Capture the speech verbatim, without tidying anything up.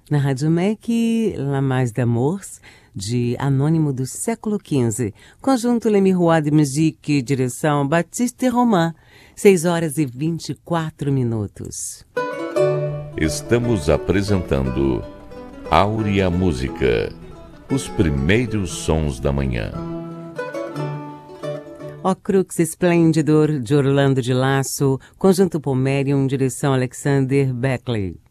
Na Rádio M E C, La Mais d'Amours, de Anônimo do século quinze. Conjunto Le Miroir de Musique, direção Baptiste Romain. seis horas e vinte e quatro minutos. Estamos apresentando Áurea Música, os primeiros sons da manhã. O Crux Esplendidor, de Orlando de Lasso, Conjunto Pomerium, direção Alexander Beckley.